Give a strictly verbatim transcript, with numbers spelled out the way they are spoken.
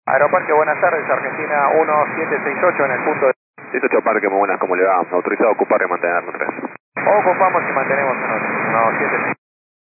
Aeroparque, buenas tardes, Argentina uno siete seis ocho en el punto de... dieciocho Parque, muy buenas, ¿cómo le va? Autorizado a ocupar y mantenernos tres. Ocupamos y mantenemos uno siete seis ocho.